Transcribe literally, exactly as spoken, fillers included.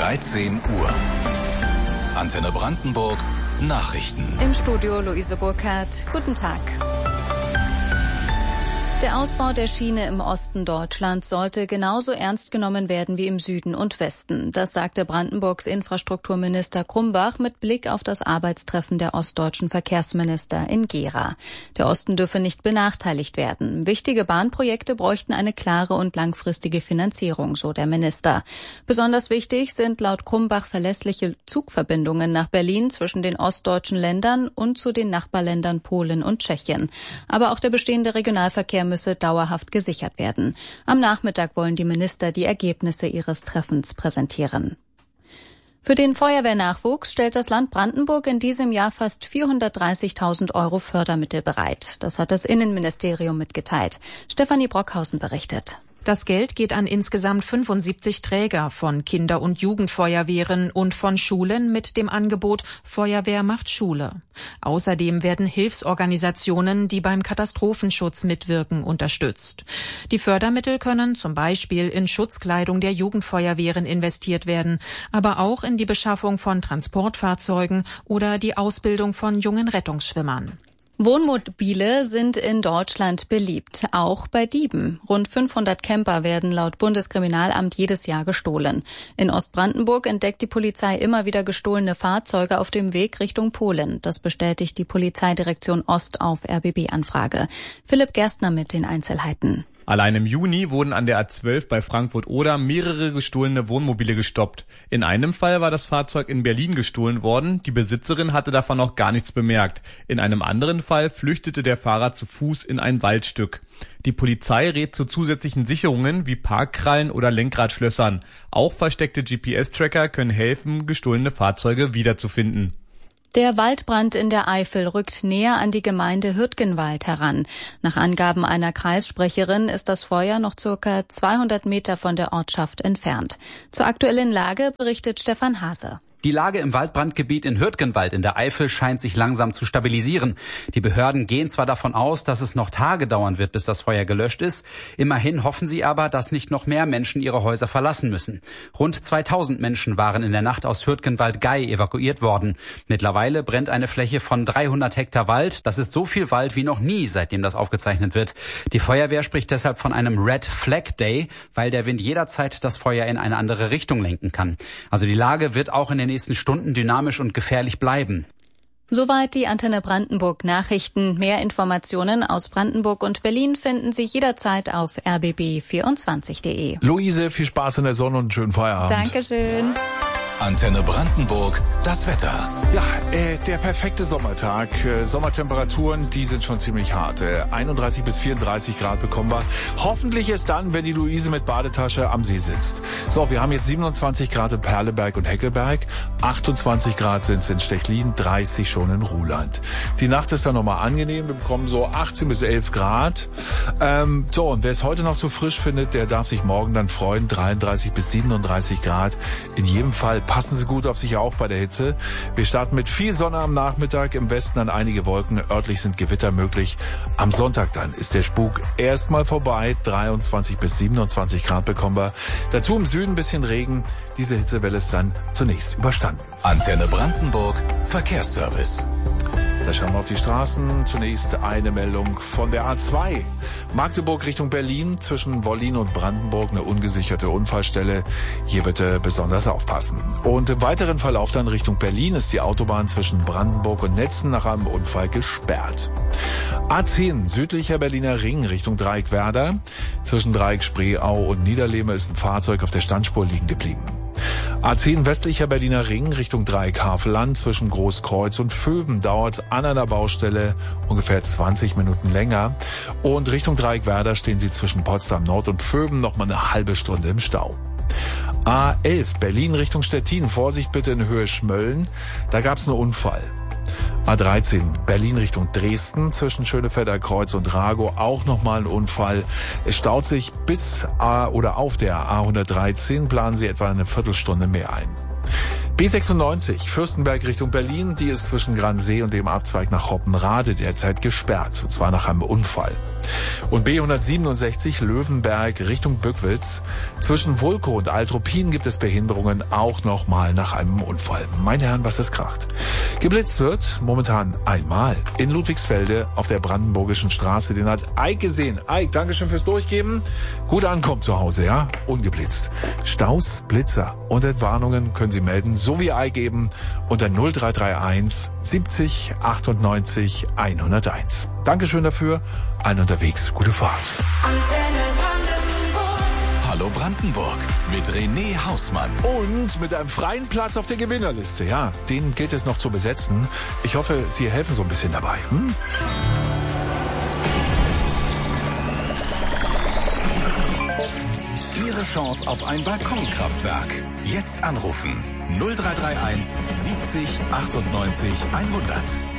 dreizehn Uhr. Antenne Brandenburg, Nachrichten. Im Studio Luise Burkhardt. Guten Tag. Der Ausbau der Schiene im Osten Deutschlands sollte genauso ernst genommen werden wie im Süden und Westen. Das sagte Brandenburgs Infrastrukturminister Krumbach mit Blick auf das Arbeitstreffen der ostdeutschen Verkehrsminister in Gera. Der Osten dürfe nicht benachteiligt werden. Wichtige Bahnprojekte bräuchten eine klare und langfristige Finanzierung, so der Minister. Besonders wichtig sind laut Krumbach verlässliche Zugverbindungen nach Berlin zwischen den ostdeutschen Ländern und zu den Nachbarländern Polen und Tschechien. Aber auch der bestehende Regionalverkehr müsse dauerhaft gesichert werden. Am Nachmittag wollen die Minister die Ergebnisse ihres Treffens präsentieren. Für den Feuerwehrnachwuchs stellt das Land Brandenburg in diesem Jahr fast vierhundertdreißigtausend Euro Fördermittel bereit. Das hat das Innenministerium mitgeteilt. Stefanie Brockhausen berichtet. Das Geld geht an insgesamt fünfundsiebzig Träger von Kinder- und Jugendfeuerwehren und von Schulen mit dem Angebot Feuerwehr macht Schule. Außerdem werden Hilfsorganisationen, die beim Katastrophenschutz mitwirken, unterstützt. Die Fördermittel können zum Beispiel in Schutzkleidung der Jugendfeuerwehren investiert werden, aber auch in die Beschaffung von Transportfahrzeugen oder die Ausbildung von jungen Rettungsschwimmern. Wohnmobile sind in Deutschland beliebt, auch bei Dieben. Rund fünfhundert Camper werden laut Bundeskriminalamt jedes Jahr gestohlen. In Ostbrandenburg entdeckt die Polizei immer wieder gestohlene Fahrzeuge auf dem Weg Richtung Polen. Das bestätigt die Polizeidirektion Ost auf R B B-Anfrage. Philipp Gerstner mit den Einzelheiten. Allein im Juni wurden an der A zwölf bei Frankfurt-Oder mehrere gestohlene Wohnmobile gestoppt. In einem Fall war das Fahrzeug in Berlin gestohlen worden. Die Besitzerin hatte davon noch gar nichts bemerkt. In einem anderen Fall flüchtete der Fahrer zu Fuß in ein Waldstück. Die Polizei rät zu zusätzlichen Sicherungen wie Parkkrallen oder Lenkradschlössern. Auch versteckte G P S-Tracker können helfen, gestohlene Fahrzeuge wiederzufinden. Der Waldbrand in der Eifel rückt näher an die Gemeinde Hürtgenwald heran. Nach Angaben einer Kreissprecherin ist das Feuer noch circa zweihundert Meter von der Ortschaft entfernt. Zur aktuellen Lage berichtet Stefan Hase. Die Lage im Waldbrandgebiet in Hürtgenwald in der Eifel scheint sich langsam zu stabilisieren. Die Behörden gehen zwar davon aus, dass es noch Tage dauern wird, bis das Feuer gelöscht ist. Immerhin hoffen sie aber, dass nicht noch mehr Menschen ihre Häuser verlassen müssen. Rund zweitausend Menschen waren in der Nacht aus Hürtgenwald-Gei evakuiert worden. Mittlerweile brennt eine Fläche von dreihundert Hektar Wald. Das ist so viel Wald wie noch nie, seitdem das aufgezeichnet wird. Die Feuerwehr spricht deshalb von einem Red Flag Day, weil der Wind jederzeit das Feuer in eine andere Richtung lenken kann. Also die Lage wird auch in den nächsten Stunden dynamisch und gefährlich bleiben. Soweit die Antenne Brandenburg Nachrichten. Mehr Informationen aus Brandenburg und Berlin finden Sie jederzeit auf r b b vierundzwanzig punkt de. Luise, viel Spaß in der Sonne und einen schönen Feierabend. Dankeschön. Antenne Brandenburg, das Wetter. Ja, äh, der perfekte Sommertag. Äh, Sommertemperaturen, die sind schon ziemlich hart. Äh, einunddreißig bis vierunddreißig Grad bekommen wir. Hoffentlich ist dann, wenn die Luise mit Badetasche am See sitzt. So, wir haben jetzt siebenundzwanzig Grad in Perleberg und Heckelberg, achtundzwanzig Grad sind es in Stechlin, dreißig schon in Ruhland. Die Nacht ist dann nochmal angenehm. Wir bekommen so achtzehn bis elf Grad. Ähm, so, und wer es heute noch zu frisch findet, der darf sich morgen dann freuen. dreiunddreißig bis siebenunddreißig Grad. In jedem Fall passen Sie gut auf sich auf bei der Hitze. Wir starten mit viel Sonne am Nachmittag, im Westen dann einige Wolken, örtlich sind Gewitter möglich. Am Sonntag dann ist der Spuk erstmal vorbei, dreiundzwanzig bis siebenundzwanzig Grad bekommen wir. Dazu im Süden ein bisschen Regen, diese Hitzewelle ist dann zunächst überstanden. Antenne Brandenburg, Verkehrsservice. Da schauen wir auf die Straßen. Zunächst eine Meldung von der A zwei. Magdeburg Richtung Berlin, zwischen Wollin und Brandenburg eine ungesicherte Unfallstelle. Hier bitte besonders aufpassen. Und im weiteren Verlauf dann Richtung Berlin ist die Autobahn zwischen Brandenburg und Netzen nach einem Unfall gesperrt. A zehn, südlicher Berliner Ring Richtung Dreieck Werder. Zwischen Dreieck Spreeau und Niederlehme ist ein Fahrzeug auf der Standspur liegen geblieben. A zehn westlicher Berliner Ring Richtung Dreieck Havelland, zwischen Großkreuz und Vöben dauert es an einer Baustelle ungefähr zwanzig Minuten länger. Und Richtung Dreieck Werder stehen Sie zwischen Potsdam Nord und Vöben noch mal eine halbe Stunde im Stau. A elf Berlin Richtung Stettin, Vorsicht bitte in Höhe Schmölln, da gab es einen Unfall. A dreizehn Berlin Richtung Dresden, zwischen Schönefelder Kreuz und Ragow auch nochmal ein Unfall. Es staut sich bis A oder auf der A hundertdreizehn, planen Sie etwa eine Viertelstunde mehr ein. B sechsundneunzig Fürstenberg Richtung Berlin, die ist zwischen Gransee und dem Abzweig nach Hoppenrade derzeit gesperrt, und zwar nach einem Unfall. Und B hundertsiebenundsechzig Löwenberg Richtung Bückwitz. Zwischen Vulko und Altruppin gibt es Behinderungen, auch nochmal nach einem Unfall. Meine Herren, was es kracht. Geblitzt wird momentan einmal in Ludwigsfelde auf der Brandenburgischen Straße. Den hat Eik gesehen. Eik, Dankeschön fürs Durchgeben. Gut ankommen zu Hause, ja? Ungeblitzt. Staus, Blitzer und Entwarnungen können Sie melden, so wie Eik eben, unter null drei drei eins siebzig achtundneunzig hunderteins. Dankeschön dafür. Allen unterwegs. Gute Fahrt. Hallo Brandenburg mit René Hausmann. Und mit einem freien Platz auf der Gewinnerliste. Ja, den gilt es noch zu besetzen. Ich hoffe, Sie helfen so ein bisschen dabei. Hm? Ihre Chance auf ein Balkonkraftwerk. Jetzt anrufen. null drei drei eins siebzig achtundneunzig hundert.